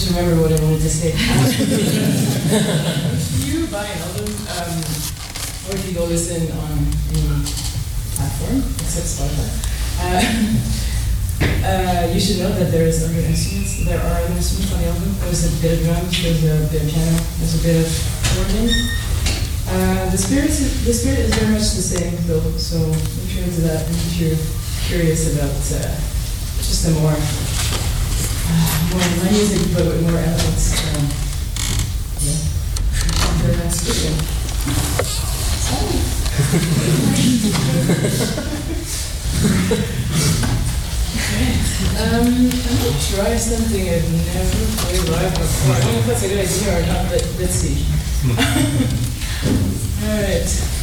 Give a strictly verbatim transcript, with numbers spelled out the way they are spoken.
just remember what I wanted to say. If you buy an album, um, or if you go listen on any platform, except Spotify, uh, uh, you should know that there is other instruments. There are other instruments on the album. There's a bit of drums, there's a bit of piano, there's a bit of organ. Uh, the spirit, the spirit is very much the same, though. So if you're into that, and if you're curious about uh, just a more, uh, more my music, but with more elements, um, yeah, very nice video. um, I'm gonna try something I've never played live before. I don't know if that's a good idea or not, but let's see. All right.